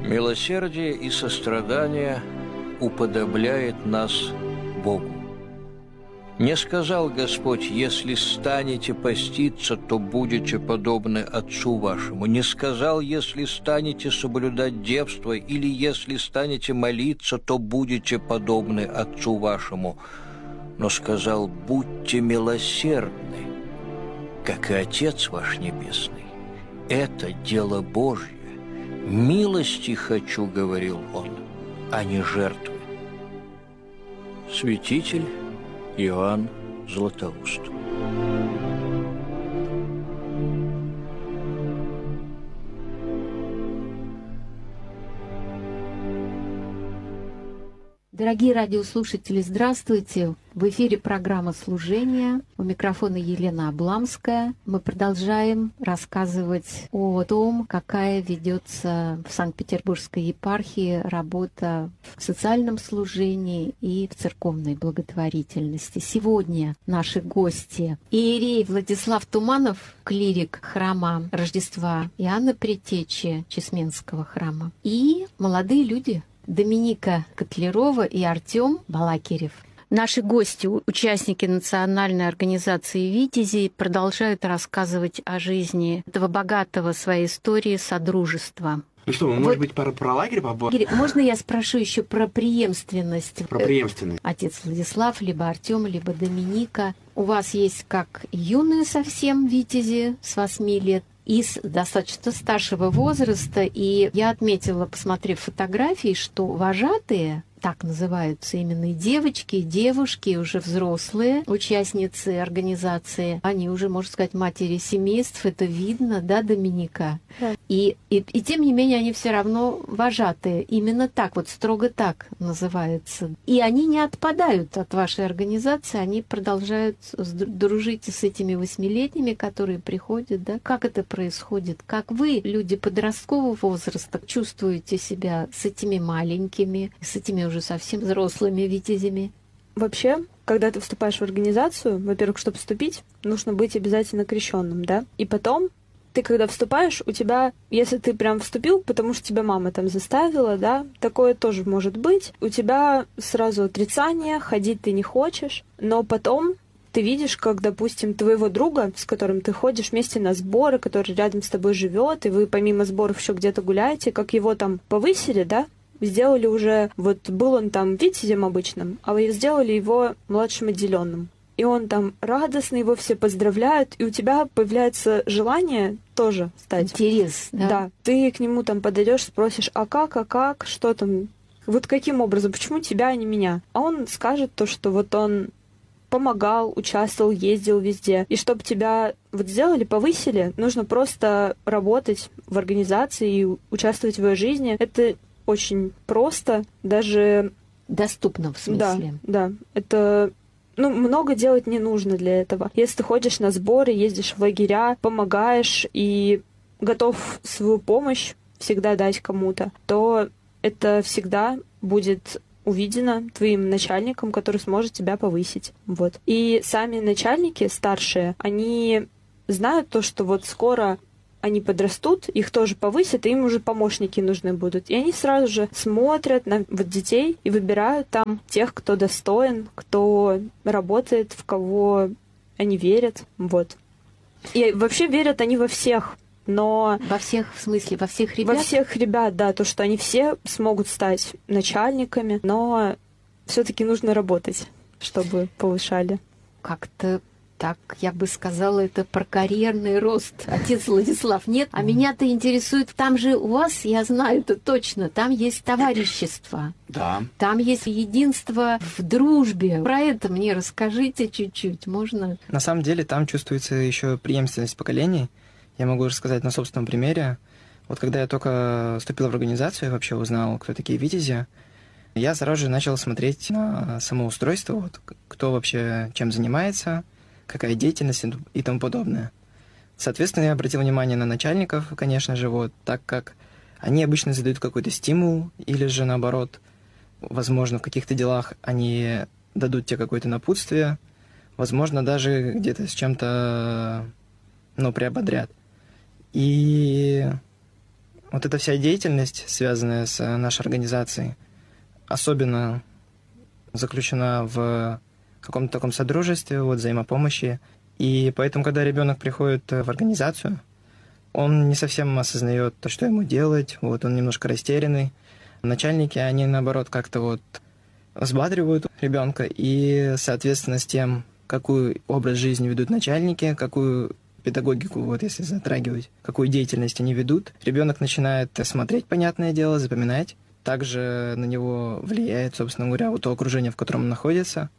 Милосердие и сострадание уподобляет нас Богу. Не сказал Господь: если станете поститься, то будете подобны Отцу вашему. Не сказал: если станете соблюдать девство, или если станете молиться, то будете подобны Отцу вашему. Но сказал: будьте милосердны, как и Отец ваш Небесный. Это дело Божье. «Милости хочу, — говорил он, — а не жертвы». Святитель Иоанн Златоуст. Дорогие радиослушатели, здравствуйте! В эфире программа «Служение». У микрофона Елена Обламская. Мы продолжаем рассказывать о том, какая ведется в Санкт-Петербургской епархии работа в социальном служении и в церковной благотворительности. Сегодня наши гости — иерей Владислав Туманов, клирик храма Рождества Иоанна Предтечи Чесменского храма, и молодые люди — Доминика Котлярова и Артём Балакирев. Наши гости, участники национальной организации «Витязи», продолжают рассказывать о жизни этого богатого своей истории содружества. Ну что, может быть, про лагерь побольше? Можно я спрошу еще про преемственность? Про преемственность. Отец Владислав, либо Артём, либо Доминика. У вас есть как юные совсем «Витязи» с 8 лет, из достаточно старшего возраста, и я отметила, посмотрев фотографии, что вожатые, так называются именно и девочки, и девушки, уже взрослые участницы организации, они уже, можно сказать, матери семейств, это видно, да, Доминика? Да. И тем не менее они все равно вожатые, именно так, вот строго так называется. И они не отпадают от вашей организации, они продолжают дружить с этими 8-летними, которые приходят, да? Как это происходит? Как вы, люди подросткового возраста, чувствуете себя с этими маленькими, с этими уже совсем взрослыми витязями? Вообще, когда ты вступаешь в организацию, во-первых, чтобы вступить, нужно быть обязательно крещенным, да? И потом, ты когда вступаешь, у тебя, если ты прям вступил, потому что тебя мама там заставила, да, такое тоже может быть, у тебя сразу отрицание, ходить ты не хочешь, но потом ты видишь, как, допустим, твоего друга, с которым ты ходишь вместе на сборы, который рядом с тобой живет, и вы помимо сборов еще где-то гуляете, как его там повысили, да, сделали уже, вот был он там витязем обычным, а вы сделали его младшим отделенным. И он там радостный, его все поздравляют, и у тебя появляется желание тоже стать. Интерес, да? Да. Ты к нему там подойдешь, спросишь, а как, что там, вот каким образом, почему тебя, а не меня? А он скажет то, что вот он помогал, участвовал, ездил везде. И чтобы тебя вот сделали, повысили, нужно просто работать в организации и участвовать в ее жизни. Это очень просто, даже... Доступно, в смысле? Да. Это... много делать не нужно для этого. Если ты ходишь на сборы, ездишь в лагеря, помогаешь и готов свою помощь всегда дать кому-то, то это всегда будет увидено твоим начальником, который сможет тебя повысить. Вот. И сами начальники старшие, они знают то, что вот скоро они подрастут, их тоже повысят, и им уже помощники нужны будут. И они сразу же смотрят на вот детей и выбирают там тех, кто достоин, кто работает, в кого они верят. Вот. И вообще верят они во всех, но... Во всех, в смысле, во всех ребят? Во всех ребят, да, то, что они все смогут стать начальниками, но все-таки нужно работать, чтобы повышали. Как-то так, я бы сказала, это про карьерный рост. Отец Владислав, нет? А меня-то интересует, там же у вас, я знаю это точно, там есть товарищество. Да. Там есть единство в дружбе. Про это мне расскажите чуть-чуть, можно? На самом деле там чувствуется еще преемственность поколений. Я могу рассказать на собственном примере. Вот когда я только вступил в организацию, я вообще узнал, кто такие витязи, я сразу же начал смотреть на самоустройство, вот, кто вообще чем занимается, какая деятельность и тому подобное. Соответственно, я обратил внимание на начальников, конечно же, вот, так как они обычно задают какой-то стимул, или же наоборот, возможно, в каких-то делах они дадут тебе какое-то напутствие, возможно, даже где-то с чем-то, приободрят. И Вот эта вся деятельность, связанная с нашей организацией, особенно заключена в каком-то таком содружестве, вот, взаимопомощи. И поэтому, когда ребенок приходит в организацию, он не совсем осознает, что ему делать, вот, он немножко растерянный. Начальники, они, наоборот, как-то вот взбадривают ребенка, и, соответственно, с тем, какой образ жизни ведут начальники, какую педагогику, вот если затрагивать, какую деятельность они ведут, ребенок начинает смотреть, понятное дело, запоминать. Также на него влияет, собственно говоря, вот то окружение, в котором он находится.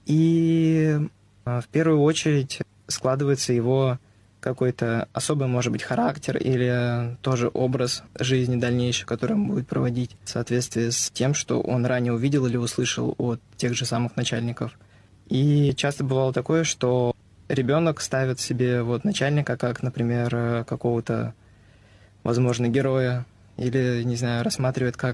И в первую очередь складывается его какой-то особый, может быть, характер или тоже образ жизни дальнейшей, который он будет проводить в соответствии с тем, что он ранее увидел или услышал от тех же самых начальников. И часто бывало такое, что ребенок ставит себе вот начальника как, например, какого-то, возможно, героя, или, не знаю, рассматривает как...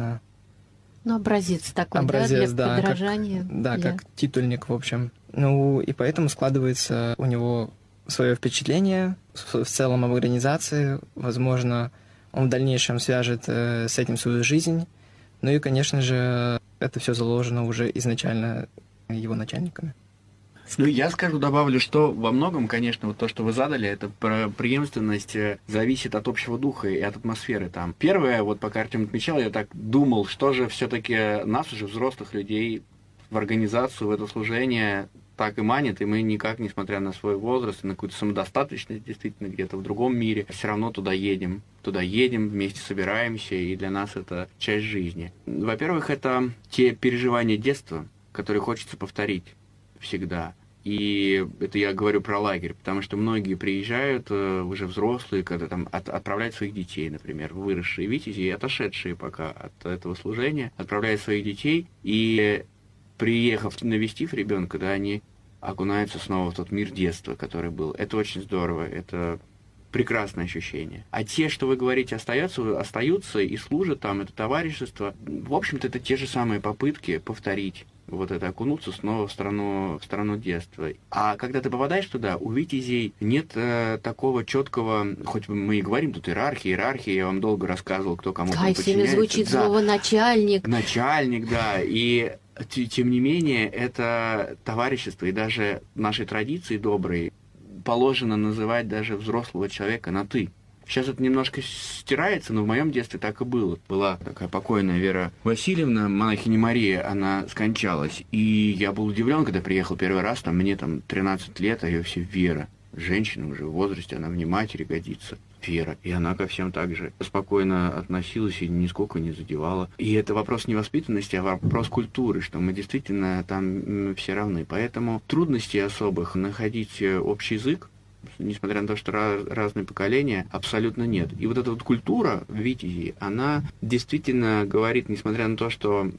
Ну, образец такой, образец, для подражания. Как титульник, в общем. Ну, и поэтому складывается у него свое впечатление в целом об организации. Возможно, он в дальнейшем свяжет с этим свою жизнь. Ну и, конечно же, это все заложено уже изначально его начальниками. Ну, я скажу, добавлю, что во многом, конечно, вот то, что вы задали, это про преемственность зависит от общего духа и от атмосферы там. Первое, вот пока Артем отмечал, я так думал, что же все-таки нас уже, взрослых людей, в организацию, в это служение так и манит, и мы никак, несмотря на свой возраст и на какую-то самодостаточность, действительно, где-то в другом мире, все равно туда едем. Туда едем, вместе собираемся, и для нас это часть жизни. Во-первых, это те переживания детства, которые хочется повторить всегда. И это я говорю про лагерь, потому что многие приезжают уже взрослые, когда там отправляют своих детей, например, выросшие витязи и отошедшие пока от этого служения, отправляют своих детей, и приехав, навестив ребенка, да, они окунаются снова в тот мир детства, который был. Это очень здорово, это прекрасное ощущение. А те, что вы говорите, остаются и служат там, это товарищество, в общем-то, это те же самые попытки повторить вот это, окунуться снова в страну детства. А когда ты попадаешь туда, у витязей нет такого четкого, хоть мы и говорим тут иерархия, я вам долго рассказывал, кто кому там подчиняется. Да, и всеми звучит слово начальник. Начальник, да, и тем не менее, это товарищество, и даже нашей традиции доброй положено называть даже взрослого человека на «ты». Сейчас это немножко стирается, но в моем детстве так и было. Была такая покойная Вера Васильевна, монахиня Мария, она скончалась. И я был удивлен, когда приехал первый раз, мне 13 лет, а ее все Вера. Женщина уже в возрасте, она мне матери годится. Вера. И она ко всем так же спокойно относилась и нисколько не задевала. И это вопрос не воспитанности, а вопрос культуры, что мы действительно там все равны. Поэтому трудностей особых находить общий язык, несмотря на то, что разные поколения, абсолютно нет. И вот эта вот культура в Витязи, она действительно говорит, несмотря на то, что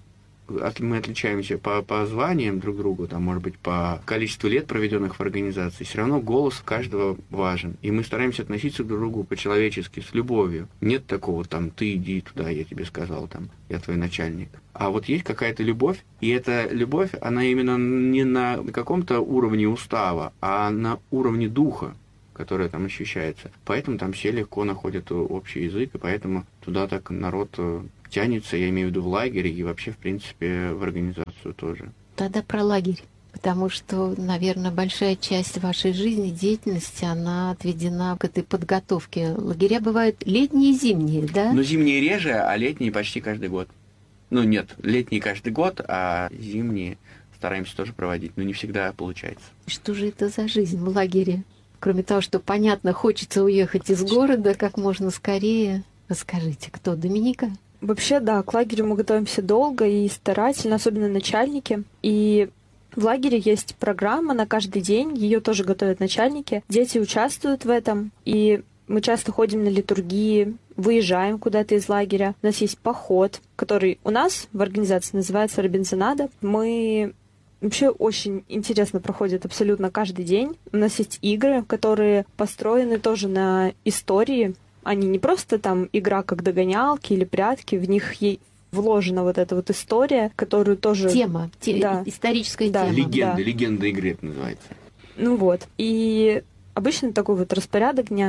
мы отличаемся по званиям друг другу, там, может быть, по количеству лет, проведенных в организации, все равно голос каждого важен. И мы стараемся относиться друг к другу по-человечески, с любовью. Нет такого, ты иди туда, я тебе сказал, я твой начальник. А вот есть какая-то любовь, и эта любовь, она именно не на каком-то уровне устава, а на уровне духа, которая там ощущается. Поэтому там все легко находят общий язык, и поэтому туда так народ тянется, я имею в виду в лагере и вообще, в принципе, в организацию тоже. Тогда про лагерь, потому что, наверное, большая часть вашей жизни, деятельности, она отведена к этой подготовке. Лагеря бывают летние и зимние, да? Ну, зимние реже, а летние почти каждый год. Ну, нет, летние каждый год, а зимние стараемся тоже проводить, но не всегда получается. Что же это за жизнь в лагере? Кроме того, что, понятно, хочется уехать из города как можно скорее. Расскажите, кто? Доминика? Вообще, да, к лагерю мы готовимся долго и старательно, особенно начальники. И в лагере есть программа на каждый день, ее тоже готовят начальники. Дети участвуют в этом, и мы часто ходим на литургии, выезжаем куда-то из лагеря. У нас есть поход, который у нас в организации называется «Робинзонада». Мы вообще очень интересно проходит абсолютно каждый день. У нас есть игры, которые построены тоже на истории. Они не просто игра как догонялки или прятки, в них вложена вот эта вот история, которую тоже... Тема, да, историческая тема. Легенда игры это называется. Ну вот, и обычно такой вот распорядок дня.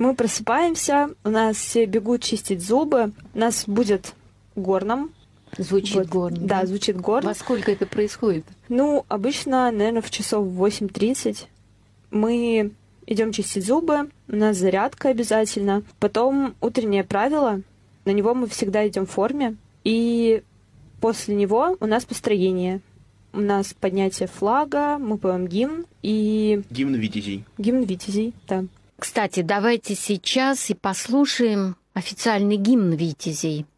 Мы просыпаемся, у нас все бегут чистить зубы, у нас будет горном. Звучит горно. Да, звучит горно. Во сколько это происходит? Ну, обычно, наверное, в часов 8:30 мы идем чистить зубы, у нас зарядка обязательно. Потом утреннее правило, на него мы всегда идем в форме. И после него у нас построение. У нас поднятие флага, мы поем гимн и... Гимн Витязей. Гимн Витязей, да. Кстати, давайте сейчас и послушаем официальный гимн Витязей.